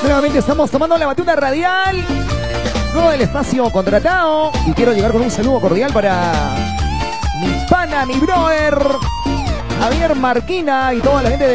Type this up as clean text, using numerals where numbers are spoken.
Nuevamente estamos tomando la batuta radial. Todo el espacio contratado. Y quiero llegar con un saludo cordial para mi pana, mi brother Javier Marquina y toda la gente de